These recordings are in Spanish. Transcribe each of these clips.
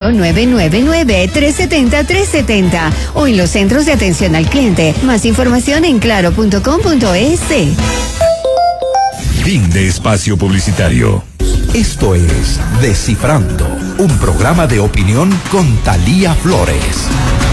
80999-370-370 o en los centros de atención al cliente. Más información en claro.com.es. Fin de espacio publicitario. Esto es Descifrando, un programa de opinión con Thalía Flores.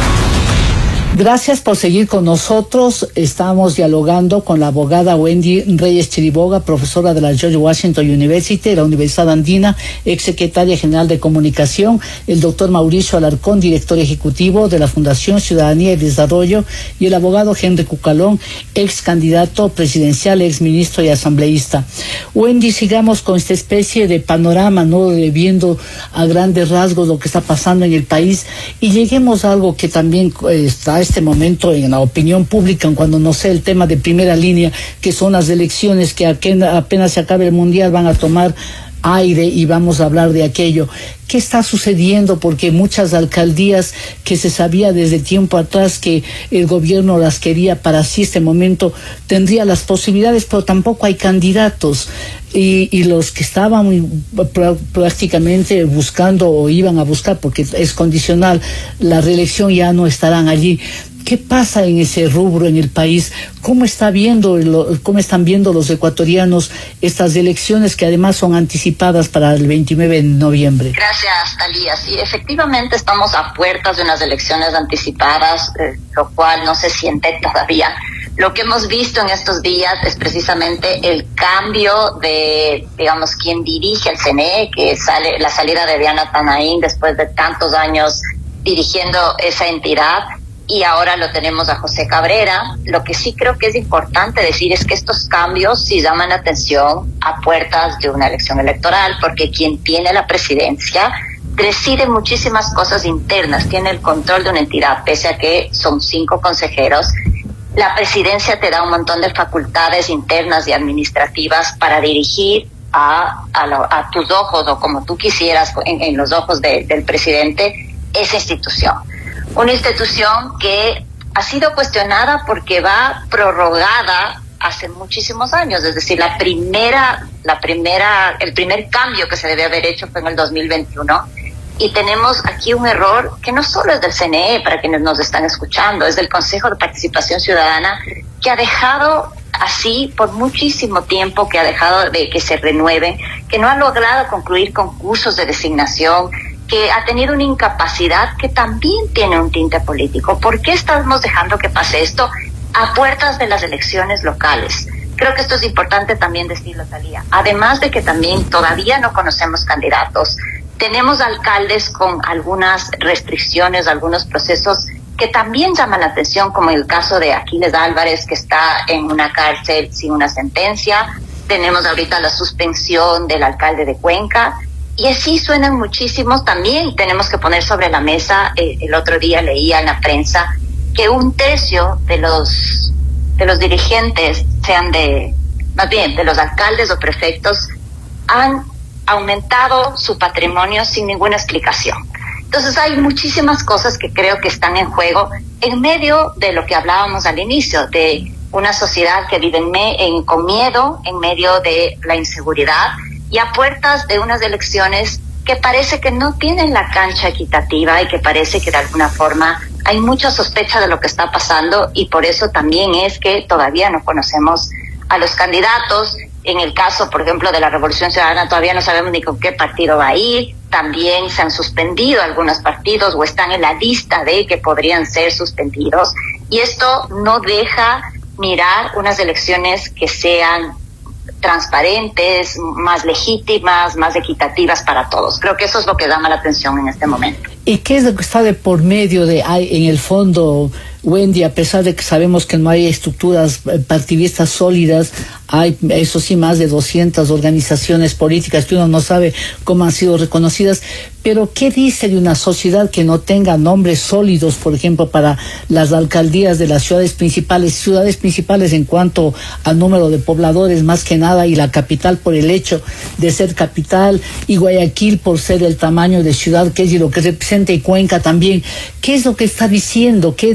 Gracias por seguir con nosotros. Estamos dialogando con la abogada Wendy Reyes Chiriboga, profesora de la George Washington University, de la Universidad Andina, exsecretaria general de Comunicación, el doctor Mauricio Alarcón, director ejecutivo de la Fundación Ciudadanía y Desarrollo, y el abogado Henry Cucalón, ex candidato presidencial, ex ministro y asambleísta. Wendy, sigamos con esta especie de panorama, ¿no? Viendo a grandes rasgos lo que está pasando en el país, y lleguemos a algo que también está este momento en la opinión pública, cuando no sé el tema de primera línea, que son las elecciones que apenas se acabe el mundial van a tomar aire y vamos a hablar de aquello. ¿Qué está sucediendo? Porque muchas alcaldías que se sabía desde tiempo atrás que el gobierno las quería para sí, este momento tendría las posibilidades, pero tampoco hay candidatos. Y los que estaban prácticamente buscando o iban a buscar, porque es condicional la reelección, ya no estarán allí. ¿Qué pasa en ese rubro en el país? ¿Cómo están viendo los ecuatorianos estas elecciones que además son anticipadas para el 29 de noviembre? Gracias, Thalía. Sí, efectivamente estamos a puertas de unas elecciones anticipadas, lo cual no se siente todavía. Lo que hemos visto en estos días es precisamente el cambio de, digamos, quien dirige el CNE, que sale la salida de Diana Tanaín después de tantos años dirigiendo esa entidad. Y ahora lo tenemos a José Cabrera. Lo que sí creo que es importante decir es que estos cambios sí llaman la atención a puertas de una elección electoral, porque quien tiene la presidencia decide muchísimas cosas internas, tiene el control de una entidad, pese a que son 5 consejeros. La presidencia te da un montón de facultades internas y administrativas para dirigir a tus ojos, o como tú quisieras, en los ojos del presidente, esa institución. Una institución que ha sido cuestionada porque va prorrogada hace muchísimos años, es decir, el primer cambio que se debe haber hecho fue en el 2021, y tenemos aquí un error que no solo es del CNE, para quienes nos están escuchando, es del Consejo de Participación Ciudadana, que ha dejado así por muchísimo tiempo, que ha dejado de que se renueven, que no ha logrado concluir concursos de designación, que ha tenido una incapacidad que también tiene un tinte político. ¿Por qué estamos dejando que pase esto a puertas de las elecciones locales? Creo que esto es importante también decirlo, Thalía. Además de que también todavía no conocemos candidatos, tenemos alcaldes con algunas restricciones, algunos procesos que también llaman la atención, como el caso de Aquiles Álvarez, que está en una cárcel sin una sentencia. Tenemos ahorita la suspensión del alcalde de Cuenca. Y así suenan muchísimos. También tenemos que poner sobre la mesa, el otro día leía en la prensa que 1/3 de los dirigentes, más bien de los alcaldes o prefectos, han aumentado su patrimonio sin ninguna explicación. Entonces hay muchísimas cosas que creo que están en juego en medio de lo que hablábamos al inicio, de una sociedad que vive con miedo, en medio de la inseguridad, y a puertas de unas elecciones que parece que no tienen la cancha equitativa y que parece que de alguna forma hay mucha sospecha de lo que está pasando, y por eso también es que todavía no conocemos a los candidatos. En el caso, por ejemplo, de la Revolución Ciudadana, todavía no sabemos ni con qué partido va a ir. También se han suspendido algunos partidos o están en la lista de que podrían ser suspendidos, y esto no deja mirar unas elecciones que sean transparentes, más legítimas, más equitativas para todos. Creo que eso es lo que llama la atención en este momento. ¿Y qué es lo que está de por medio en el fondo, Wendy? A pesar de que sabemos que no hay estructuras partidistas sólidas, hay, eso sí, más de 200 organizaciones políticas que uno no sabe cómo han sido reconocidas, pero ¿qué dice de una sociedad que no tenga nombres sólidos, por ejemplo, para las alcaldías de las ciudades principales en cuanto al número de pobladores, más que nada, y la capital por el hecho de ser capital, y Guayaquil por ser el tamaño de ciudad que es y lo que representa, y Cuenca también? ¿Qué es lo que está diciendo? ¿Qué dice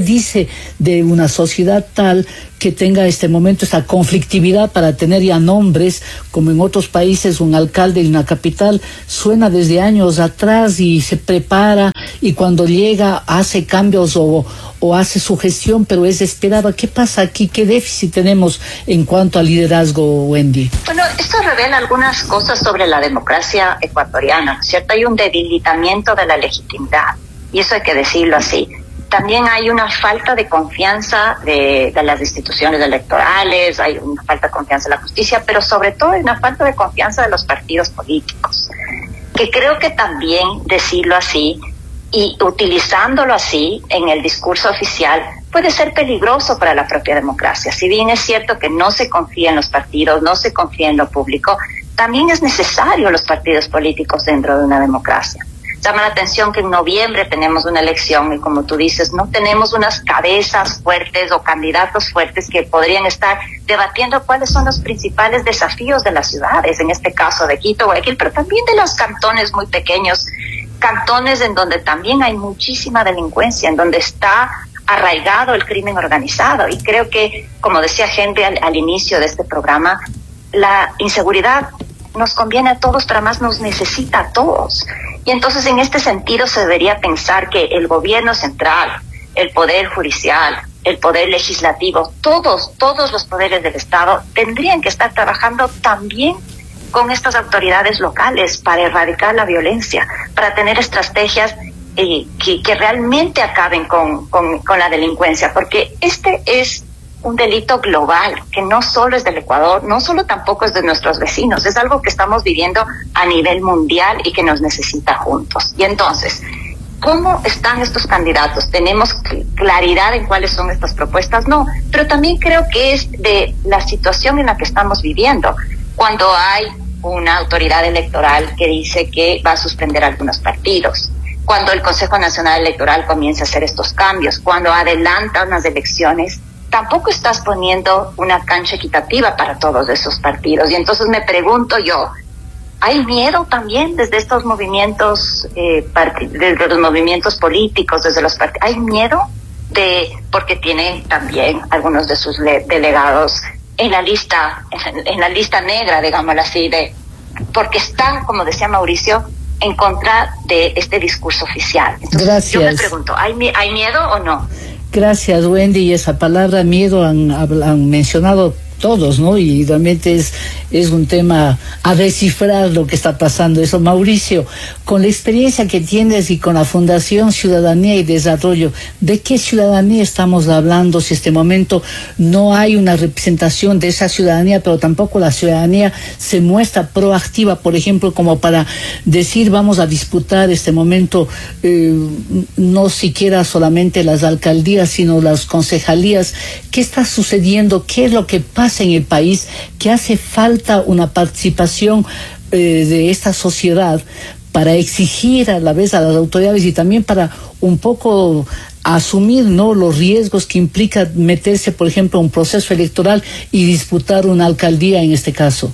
parte de una sociedad tal que tenga este momento esta conflictividad para tener ya nombres, como en otros países un alcalde en una capital suena desde años atrás y se prepara y cuando llega hace cambios o hace su gestión, pero es esperado. ¿Qué pasa aquí? ¿Qué déficit tenemos en cuanto al liderazgo, Wendy? Bueno, esto revela algunas cosas sobre la democracia ecuatoriana, ¿cierto? Hay un debilitamiento de la legitimidad, y eso hay que decirlo así. También hay una falta de confianza de las instituciones electorales, hay una falta de confianza en la justicia, pero sobre todo hay una falta de confianza de los partidos políticos, que creo que también decirlo así y utilizándolo así en el discurso oficial puede ser peligroso para la propia democracia. Si bien es cierto que no se confía en los partidos, no se confía en lo público, también es necesario los partidos políticos dentro de una democracia. Llama la atención que en noviembre tenemos una elección y, como tú dices, no tenemos unas cabezas fuertes o candidatos fuertes que podrían estar debatiendo cuáles son los principales desafíos de las ciudades, en este caso de Quito, Guayaquil, pero también de los cantones muy pequeños, cantones en donde también hay muchísima delincuencia, en donde está arraigado el crimen organizado. Y creo que, como decía Henry al inicio de este programa, la inseguridad nos conviene a todos, pero además nos necesita a todos. Y entonces en este sentido se debería pensar que el gobierno central, el poder judicial, el poder legislativo, todos los poderes del Estado tendrían que estar trabajando también con estas autoridades locales para erradicar la violencia, para tener estrategias que realmente acaben con la delincuencia, porque este es un delito global, que no solo es del Ecuador, no solo tampoco es de nuestros vecinos, es algo que estamos viviendo a nivel mundial y que nos necesita juntos. Y entonces, ¿cómo están estos candidatos? ¿Tenemos claridad en cuáles son estas propuestas? No, pero también creo que es de la situación en la que estamos viviendo, cuando hay una autoridad electoral que dice que va a suspender algunos partidos, cuando el Consejo Nacional Electoral comienza a hacer estos cambios, cuando adelanta unas elecciones, tampoco estás poniendo una cancha equitativa para todos esos partidos. Y entonces me pregunto yo, ¿hay miedo también desde estos movimientos, desde los movimientos políticos, desde los partidos? ¿Hay miedo porque tienen también algunos de sus delegados en la lista negra, digámoslo así, porque están, como decía Mauricio, en contra de este discurso oficial? Entonces, gracias. Yo me pregunto, ¿hay miedo o no? Gracias, Wendy. Y esa palabra miedo han mencionado todos, ¿no? Y realmente es un tema a descifrar lo que está pasando. Eso, Mauricio, con la experiencia que tienes y con la Fundación Ciudadanía y Desarrollo, ¿de qué ciudadanía estamos hablando si en este momento no hay una representación de esa ciudadanía, pero tampoco la ciudadanía se muestra proactiva, por ejemplo, como para decir vamos a disputar este momento no siquiera solamente las alcaldías, sino las concejalías? ¿Qué está sucediendo? ¿Qué es lo que pasa en el país? Que hace falta una participación de esta sociedad para exigir a la vez a las autoridades y también para un poco asumir, ¿no?, los riesgos que implica meterse, por ejemplo, a un proceso electoral y disputar una alcaldía en este caso.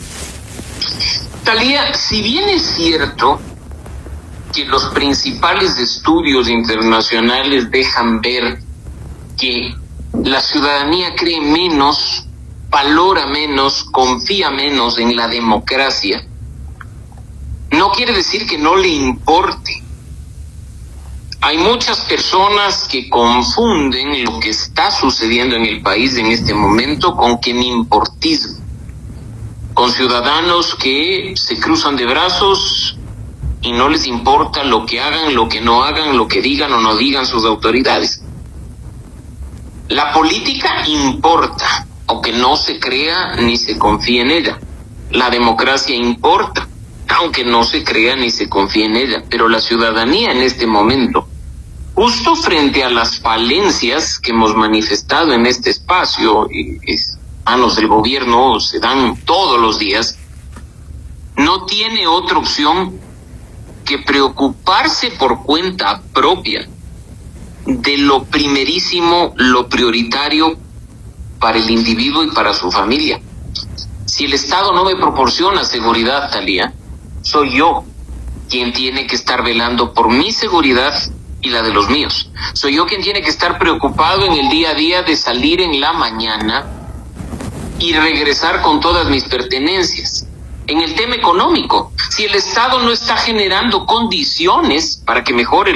Talía, si bien es cierto que los principales estudios internacionales dejan ver que la ciudadanía cree menos, valora menos, confía menos en la democracia, no quiere decir que no le importe. Hay muchas personas que confunden lo que está sucediendo en el país en este momento con quenimportismo, con ciudadanos que se cruzan de brazos y no les importa lo que hagan, lo que no hagan, lo que digan o no digan sus autoridades. La política importa, aunque no se crea ni se confíe en ella. La democracia importa, aunque no se crea ni se confíe en ella. Pero la ciudadanía en este momento, justo frente a las falencias que hemos manifestado en este espacio, manos del gobierno se dan todos los días, no tiene otra opción que preocuparse por cuenta propia de lo primerísimo, lo prioritario para el individuo y para su familia. Si el Estado no me proporciona seguridad, Talía, soy yo quien tiene que estar velando por mi seguridad y la de los míos. Soy yo quien tiene que estar preocupado en el día a día de salir en la mañana y regresar con todas mis pertenencias. En el tema económico, si el Estado no está generando condiciones para que mejore